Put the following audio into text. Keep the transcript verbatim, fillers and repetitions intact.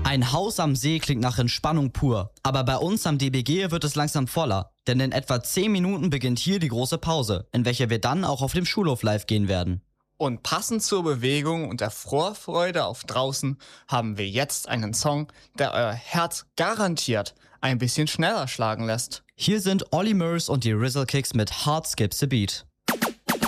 Ein Haus am See klingt nach Entspannung pur, aber bei uns am D B G wird es langsam voller, denn in etwa zehn Minuten beginnt hier die große Pause, in welcher wir dann auch auf dem Schulhof live gehen werden. Und passend zur Bewegung und der Vorfreude auf draußen haben wir jetzt einen Song, der euer Herz garantiert ein bisschen schneller schlagen lässt. Hier sind Olly Murs und die Rizzle Kicks mit Heart Skips a Beat.